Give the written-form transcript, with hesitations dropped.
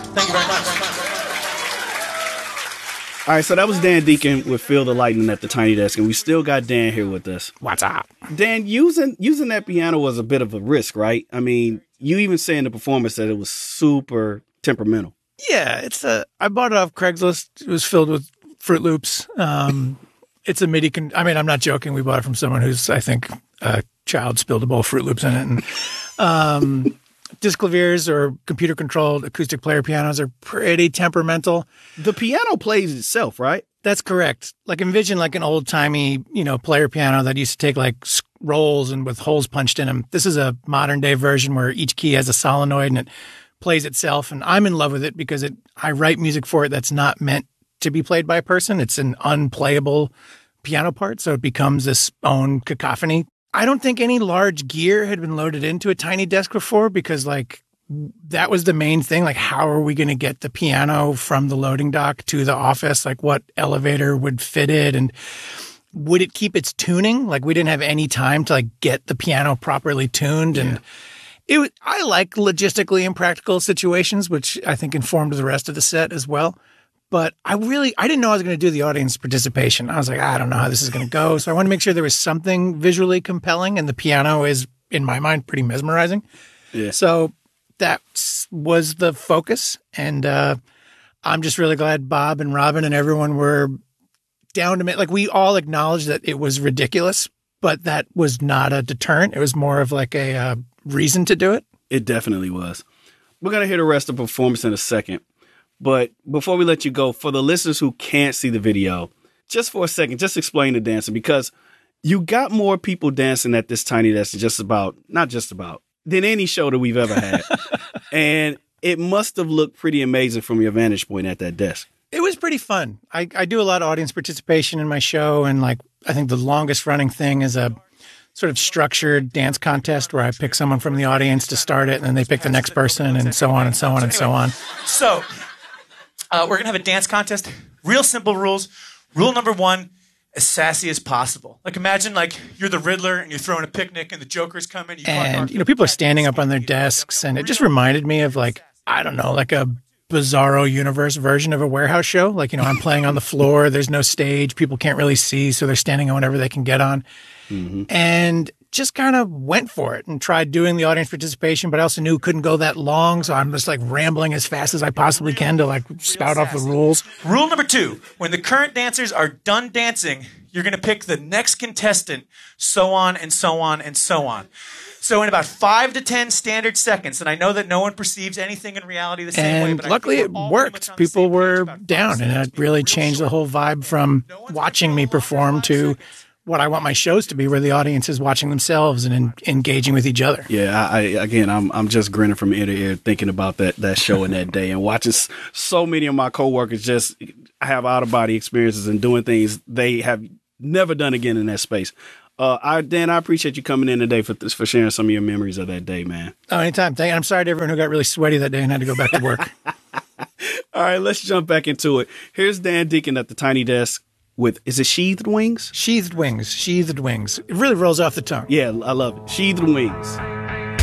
Thank you very much. All right, so that was Dan Deacon with Feel the Lightning at the Tiny Desk, and we still got Dan here with us. What's up? Dan, using that piano was a bit of a risk, right? I mean, you even say in the performance that it was super temperamental. Yeah, I bought it off Craigslist. It was filled with Fruit Loops. It's a MIDI. I'm not joking. We bought it from someone who's, I think, a child spilled a bowl of Fruit Loops in it. And disc claviers or computer-controlled acoustic player pianos are pretty temperamental. The piano plays itself, right? That's correct. Like envision like an old-timey, player piano that used to take like rolls and with holes punched in them. This is a modern-day version where each key has a solenoid and it plays itself. And I'm in love with it because I write music for it that's not meant to be played by a person. It's an unplayable piano part, so it becomes this own cacophony. I don't think any large gear had been loaded into a Tiny Desk before because, like, that was the main thing. Like, how are we going to get the piano from the loading dock to the office? Like, what elevator would fit it? And would it keep its tuning? Like, we didn't have any time to, like, get the piano properly tuned. And I like logistically impractical situations, which I think informed the rest of the set as well. But I didn't know I was going to do the audience participation. I was like, I don't know how this is going to go. So I wanted to make sure there was something visually compelling, and the piano is, in my mind, pretty mesmerizing. Yeah. So that was the focus. And I'm just really glad Bob and Robin and everyone were down to me. Like, we all acknowledged that it was ridiculous, but that was not a deterrent. It was more of like a reason to do it. It definitely was. We're going to hear the rest of the performance in a second. But before we let you go, for the listeners who can't see the video, just for a second, just explain the dancing, because you got more people dancing at this Tiny Desk than any show that we've ever had. And it must have looked pretty amazing from your vantage point at that desk. It was pretty fun. I do a lot of audience participation in my show. And like, I think the longest running thing is a sort of structured dance contest where I pick someone from the audience to start it, and then they pick the next person, and so on and so on and so on. So we're going to have a dance contest. Real simple rules. Rule number 1, as sassy as possible. Like, imagine like you're the Riddler and you're throwing a picnic and the Joker's coming. People are standing up on their desks, and it just reminded me of like, I don't know, like a Bizarro Universe version of a warehouse show. Like, I'm playing on the floor. There's no stage. People can't really see, so they're standing on whatever they can get on. Mm-hmm. And just kind of went for it and tried doing the audience participation, but I also knew it couldn't go that long. So I'm just like rambling as fast as I possibly can to like spout off the rules. Rule number 2, when the current dancers are done dancing, you're going to pick the next contestant, so on and so on and so on. So in about 5 to 10 standard seconds, and I know that no one perceives anything in reality the same way, but luckily it worked. People were down, and it really changed the whole vibe from watching me perform to what I want my shows to be, where the audience is watching themselves and engaging with each other. Yeah, I'm just grinning from ear to ear thinking about that show and that day, and watching so many of my coworkers just have out of body experiences and doing things they have never done again in that space. Dan, I appreciate you coming in today for sharing some of your memories of that day, man. Oh, anytime. I'm sorry to everyone who got really sweaty that day and had to go back to work. All right, let's jump back into it. Here's Dan Deacon at the Tiny Desk with, is it Sheathed Wings? Sheathed Wings. Sheathed Wings. It really rolls off the tongue. Yeah, I love it. Sheathed Wings.